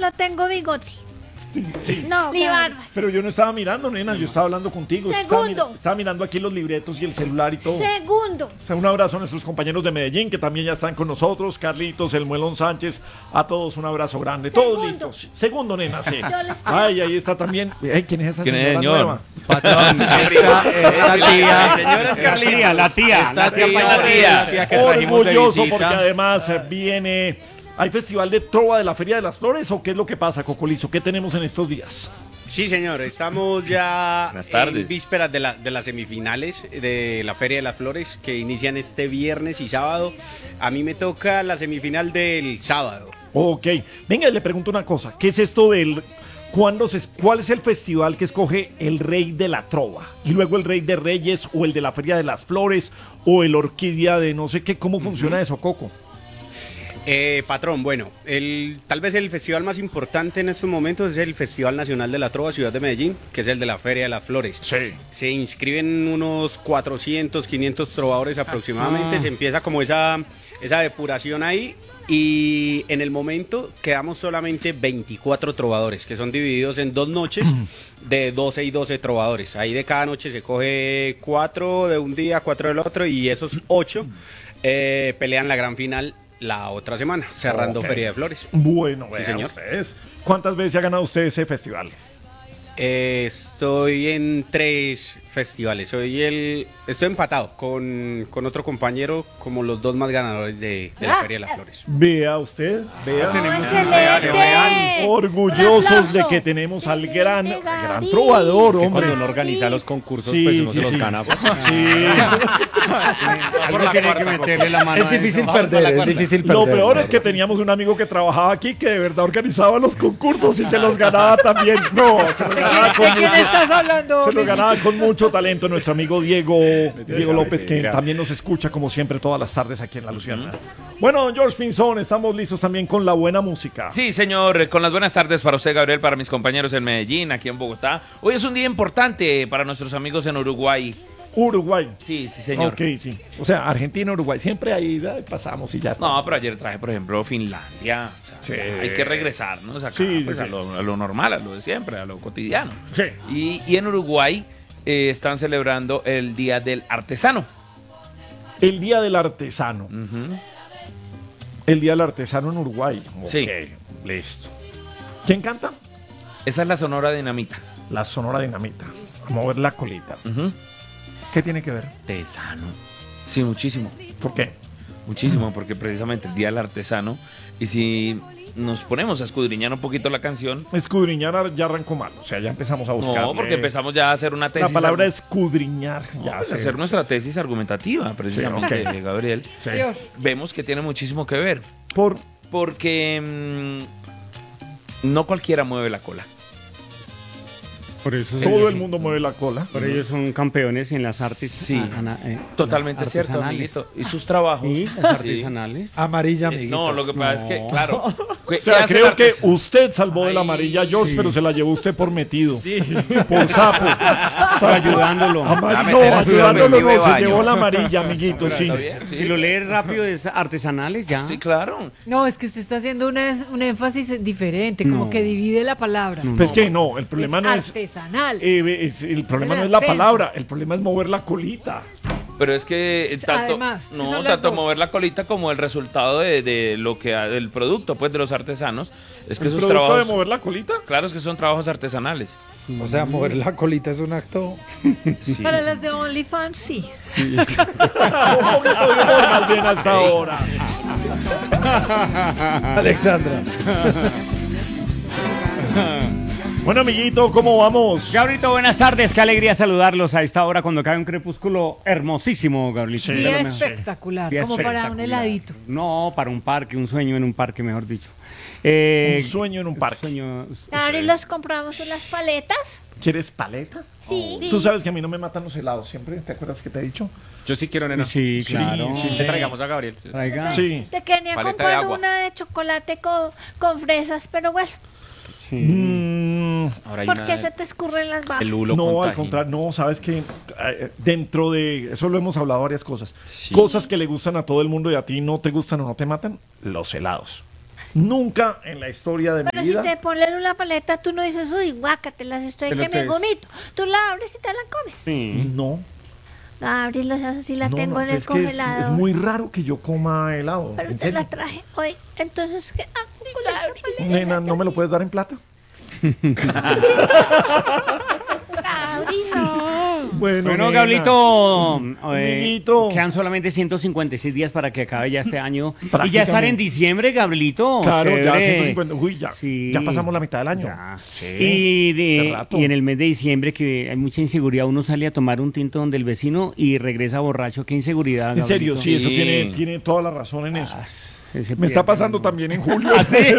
solo tengo bigote. Sí. No, ni barbas. Pero yo no estaba mirando, nena, yo estaba hablando contigo. Segundo. Estaba mirando aquí los libretos y el celular y todo. Segundo. O sea, un abrazo a nuestros compañeros de Medellín que también ya están con nosotros. Carlitos, el Muelón Sánchez, a todos un abrazo grande. Todos Segundo. listos. Segundo, nena, sí. Yo les quiero. Ay, ahí está también. Ay, ¿quién es esa ¿Quién es, señora señor? nueva? Patrón, esta tía. Señora Carlita. La tía. Esta tía Patricia que trajimos de Orgulloso visita. porque además viene. ¿Hay festival de trova de la Feria de las Flores o qué es lo que pasa, Cocolizo? ¿Qué tenemos en estos días? Sí, señor, estamos ya Buenas tardes. en vísperas de las semifinales de la Feria de las Flores que inician este viernes y sábado. A mí me toca la semifinal del sábado. Ok. Venga, le pregunto una cosa. ¿Qué es esto del... ¿Cuál es el festival que escoge el rey de la trova? Y luego el rey de reyes o el de la Feria de las Flores o el orquídea de no sé qué. ¿Cómo funciona eso, Coco? Patrón, bueno, tal vez el festival más importante en estos momentos es el Festival Nacional de la Trova Ciudad de Medellín, que es el de la Feria de las Flores. Sí. Se inscriben unos 400, 500 trovadores aproximadamente, se empieza como esa depuración ahí y en el momento quedamos solamente 24 trovadores, que son divididos en 2 noches de 12 y 12 trovadores. Ahí de cada noche se coge 4 de un día, 4 del otro y esos 8 pelean la gran final la otra semana, cerrando Ok. Feria de Flores. Bueno, Sí, señor. ustedes. ¿Cuántas veces ha ganado usted ese festival? Estoy en 3 festivales. Estoy empatado con otro compañero como los 2 más ganadores de la Feria de las Flores. Vea usted, vea. ¡Oh, excelente! Orgullosos Un aplauso. de que tenemos al gran Gabriel. trovador, Que hombre. cuando uno organiza los concursos, Sí, pues uno sí, se sí. los gana. Pues. Sí. Algo tiene que meterle la mano. Es difícil perder, es difícil perder. Lo peor es que teníamos un amigo que trabajaba aquí que de verdad organizaba los concursos y se los ganaba también. No, se los ganaba con ¿De quién mucho, estás hablando? se los ganaba con mucho talento nuestro amigo Diego López, que Mira. también nos escucha como siempre todas las tardes aquí en La Luciana. Bueno, don George Pinzón, estamos listos también con la buena música. Sí, señor, con las buenas tardes para usted, Gabriel, para mis compañeros en Medellín, aquí en Bogotá. Hoy es un día importante para nuestros amigos en Uruguay. Uruguay. Sí, sí, señor. Ok, sí. O sea, Argentina, Uruguay, siempre ahí pasamos y ya está. No, pero ayer traje, por ejemplo, Finlandia. O sea, Sí. hay que regresarnos acá, Sí, pues, sí. A lo normal, a lo de siempre, a lo cotidiano. Sí. Y en Uruguay están celebrando el Día del Artesano. El Día del Artesano. Ujú. El Día del Artesano en Uruguay. Sí. Ok, listo. ¿Quién canta? Esa es la Sonora Dinamita. La Sonora Dinamita. A mover la colita. Ujú. ¿Qué tiene que ver? Artesano. Sí, muchísimo. ¿Por qué? Muchísimo, porque precisamente el Día del Artesano. Y si nos ponemos a escudriñar un poquito la canción. Escudriñar ya arrancó mal. O sea, ya empezamos a buscar. No, porque empezamos ya a hacer una La tesis. palabra escudriñar. Ya a hacer nuestra tesis argumentativa, precisamente, ok. Gabriel. Sí. Vemos que tiene muchísimo que ver. Por. Porque no cualquiera mueve la cola. Por eso Todo el mundo mueve la cola. Por ellos son campeones en las artes. Sí. Totalmente las cierto, artesanales. amiguito. Y sus trabajos. Y las artesanales. Amarilla, amiguito. No, lo que pasa es que, claro. O sea, creo que usted salvó de la amarilla, George, sí. pero se la llevó usted por metido. Por sapo. Ayudándolo. No, meter así ayudándolo el vestido de no, se baño. llevó la amarilla, amiguito, sí. Está bien, sí. Si lo lees rápido es artesanales ya. Sí, claro. No, es que usted está haciendo un énfasis diferente, como No. que divide la palabra. Pues que no, el problema no es. artesanal. El problema el no es la acento. palabra, el problema es mover la colita. Pero es que tanto, Además, no, son las tanto dos. mover la colita como el resultado de lo que del producto, pues, de los artesanos, es que ¿El esos producto trabajos, de mover la colita? claro, es que son trabajos artesanales. O sea, mover la colita es un acto. Para las de OnlyFans, sí. Un poquito de humor más bien hasta ahora. Alexandra. Bueno, amiguito, ¿cómo vamos? Gabrielito, buenas tardes. Qué alegría saludarlos a esta hora cuando cae un crepúsculo hermosísimo, Gabrielito. Sí. De Día lo mejor. espectacular, Día como para un espectacular. heladito. No, para un parque, un sueño en un parque, mejor dicho. Un sueño en un parque. Sueño, Ahora y los compramos en las paletas. ¿Quieres paleta? Sí. Tú sabes que a mí no me matan los helados siempre, ¿te acuerdas que te he dicho? Yo sí quiero, nena. Sí, claro. sí, Le traigamos a Gabriel. Traiga. Sí. Te quería Paleta de comprar agua. una de chocolate con fresas, pero bueno, Sí. Ahora hay ¿por una qué de- se te escurren las bajas? el hulo No, con al tajín. contrario, no, sabes que dentro de eso lo hemos hablado varias cosas. Cosas que le gustan a todo el mundo y a ti no te gustan o no te matan, los helados. Nunca en la historia de Pero mi si vida. te ponen una paleta, tú no dices, uy, guácatelas, estoy Pero que me te- vomito. Tú la abres y te la comes. Sí. No. La abres y la haces así, la no, tengo no, en el es que es congelador. muy raro que yo coma helado. Pero ¿En te la serio? traje hoy. Entonces, ¿qué? Ah, la abrí. Nena, ¿no me lo puedes dar en plata? La abrí, no. Bueno, nena. Gablito, Amiguito. quedan solamente 156 días para que acabe ya este año. Y ya Prácticamente. estar en diciembre, Gablito. Claro, ya chévere. 150. Uy, ya. Sí. Ya pasamos la mitad del año. Ya. Sí. Y hace rato. en el mes de diciembre, que hay mucha inseguridad, uno sale a tomar un tinto donde el vecino y regresa borracho. Qué inseguridad. En serio, Gablito. sí, eso Sí. tiene toda la razón en eso. Ese Me está pierde, pasando ¿no? también en julio.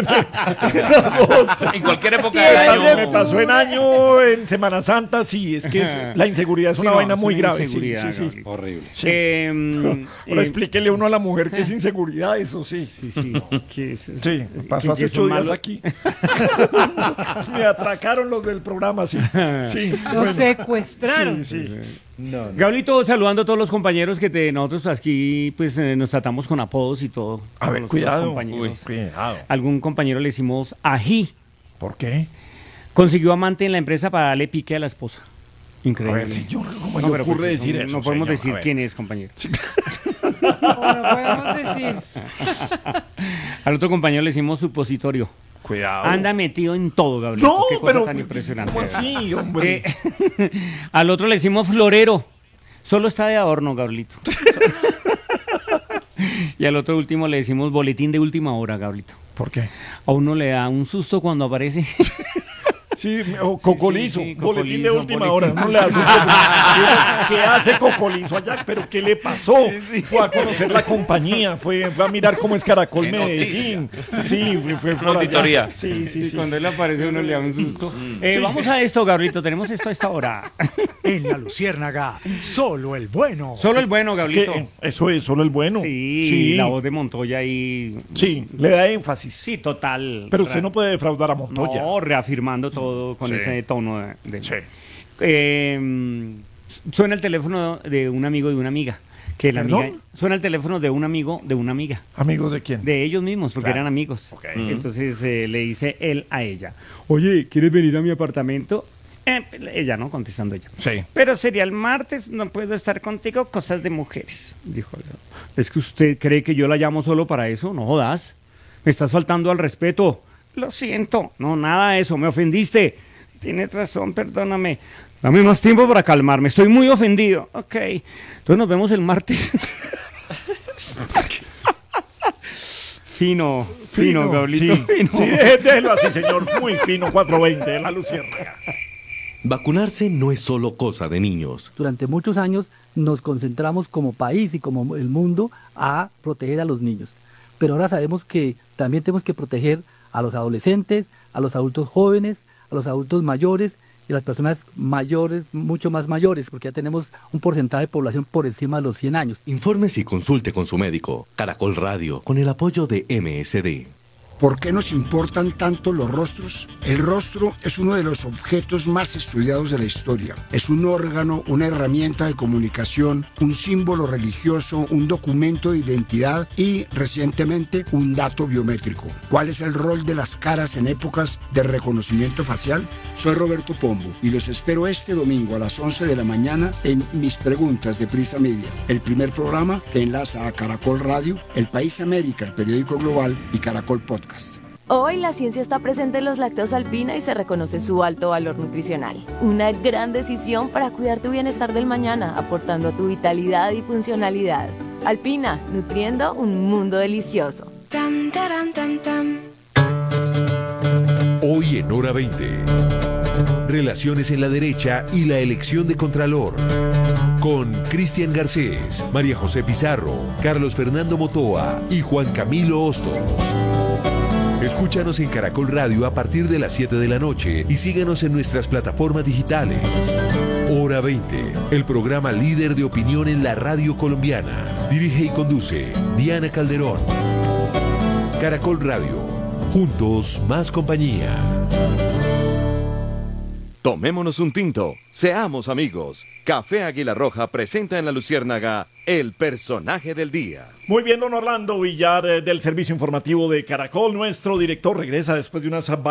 En cualquier época Me del pasó- año. me pasó en año, en Semana Santa, sí, es que la inseguridad es Sí, una no, vaina es muy una grave. Sí, inseguridad, sí, sí. Gablito. Horrible. Ahora explíquele uno a la mujer que es inseguridad, eso sí. Sí, sí. que es- Sí, me pasó que hace ya 8 son días malos. aquí. Me atracaron los del programa, sí. Sí, Los bueno. secuestraron. Sí, sí. No, no. Gablito, saludando a todos los compañeros nosotros aquí pues nos tratamos con apodos y todo. A Todos ver, los cuidado. compañeros. Cuidado. Algún compañero le decimos ají. ¿Por qué? Consiguió amante en la empresa para darle pique a la esposa. A Increíble. ver, si yo, ¿cómo No, le pero, ocurre pues, decir no, eso? no podemos señor? decir A ver. quién es, compañero. O no podemos decir. Al otro compañero le decimos supositorio. Cuidado. Anda metido en todo, Gabriel. No, Qué cosa pero. tan impresionante. ¿Cómo así, hombre? Al otro le decimos florero. Solo está de adorno, Gablito. Y al otro último le decimos boletín de última hora, Gablito. ¿Por qué? A uno le da un susto cuando aparece. Sí, o cocolizo, sí, boletín de cocolizo, última boletín. hora. No le asusta. ¿Qué hace cocolizo allá? ¿Pero qué le pasó? Fue a conocer la compañía, fue a mirar cómo es Caracol Qué Medellín. Sí, fue por allá. auditoría. Sí, sí, sí. Cuando él aparece uno le da un susto. Sí, Vamos a esto, Gablito. Tenemos esto a esta hora. En la Luciérnaga, solo el bueno. Solo el bueno, Es Gablito. que eso es solo el bueno. Sí, sí, la voz de Montoya ahí. sí, le da énfasis. Sí, total. Pero usted no puede defraudar a Montoya. No, reafirmando todo con Sí. ese tono de- Sí. Suena el teléfono de un amigo y una amiga. Que la ¿Perdón? amiga suena el teléfono de un amigo de una amiga. ¿Amigos de quién? De ellos mismos, porque Claro. eran amigos. Ok. Entonces le dice él a ella: Oye, ¿quieres venir a mi apartamento? Ella, ¿no? Contestando ella. Sí. Pero sería el martes, no puedo estar contigo, cosas de mujeres. Dijo, ¿es que usted cree que yo la llamo solo para eso? No jodas. Me estás faltando al respeto. Lo siento. No, nada de eso, me ofendiste. Tienes razón, perdóname. Dame más tiempo para calmarme, estoy muy ofendido. Ok, entonces nos vemos el martes. Fino, Gablito. Sí, Fino. sí, déjelo así, señor. Muy fino, 420 de la Luciérnaga. Vacunarse no es solo cosa de niños. Durante muchos años nos concentramos como país y como el mundo a proteger a los niños. Pero ahora sabemos que también tenemos que proteger a los adolescentes, a los adultos jóvenes, a los adultos mayores y a las personas mayores, mucho más mayores, porque ya tenemos un porcentaje de población por encima de los 100 años. Infórmese y consulte con su médico. Caracol Radio, con el apoyo de MSD. ¿Por qué nos importan tanto los rostros? El rostro es uno de los objetos más estudiados de la historia. Es un órgano, una herramienta de comunicación, un símbolo religioso, un documento de identidad y, recientemente, un dato biométrico. ¿Cuál es el rol de las caras en épocas de reconocimiento facial? Soy Roberto Pombo y los espero este domingo a las 11 de la mañana en Mis Preguntas de Prisa Media, el primer programa que enlaza a Caracol Radio, El País América, el periódico global y Caracol Podcast. Hoy la ciencia está presente en los lácteos Alpina y se reconoce su alto valor nutricional. Una gran decisión para cuidar tu bienestar del mañana, aportando a tu vitalidad y funcionalidad. Alpina, nutriendo un mundo delicioso. Hoy en Hora 20. Relaciones en la derecha y la elección de Contralor. Con Cristian Garcés, María José Pizarro, Carlos Fernando Motoa y Juan Camilo Hostos. Escúchanos en Caracol Radio a partir de las 7 de la noche y síguenos en nuestras plataformas digitales. Hora 20, el programa líder de opinión en la radio colombiana. Dirige y conduce Diana Calderón. Caracol Radio, juntos más compañía. Tomémonos un tinto, seamos amigos. Café Águila Roja presenta en la Luciérnaga el personaje del día. Muy bien, don Orlando Villar, del Servicio Informativo de Caracol. Nuestro director regresa después de unas